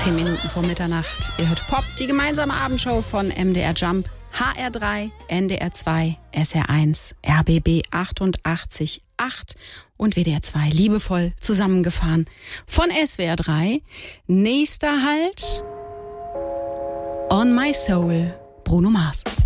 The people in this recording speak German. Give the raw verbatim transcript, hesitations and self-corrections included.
Zehn Minuten vor Mitternacht. Ihr hört Pop, die gemeinsame Abendshow von M D R Jump, H R drei, N D R zwei, S R eins, R B B achtundachtzig Komma acht und W D R zwei liebevoll zusammengefahren von S W R drei. Nächster Halt, On My Soul, Bruno Mars.